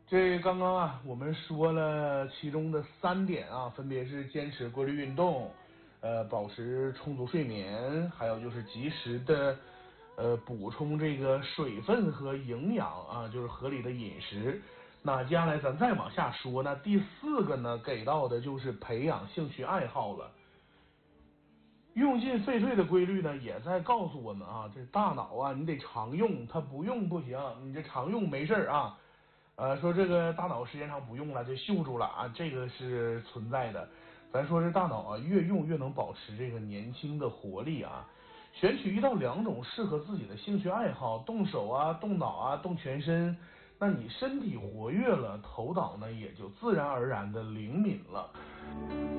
这刚刚啊，我们说了其中的3点啊，分别是坚持规律运动，保持充足睡眠，还有就是及时的补充这个水分和营养啊，就是合理的饮食。那接下来咱再往下说，那第4个呢，给到的就是培养兴趣爱好了。用进废退的规律呢，也在告诉我们啊，这大脑啊，你得常用，它不用不行，你这常用没事啊。说这个大脑时间长不用了就锈住了啊，这个是存在的。咱说这大脑啊，越用越能保持这个年轻的活力啊。选取1到2种适合自己的兴趣爱好，动手啊，动脑啊，动全身，那你身体活跃了，头脑呢也就自然而然的灵敏了。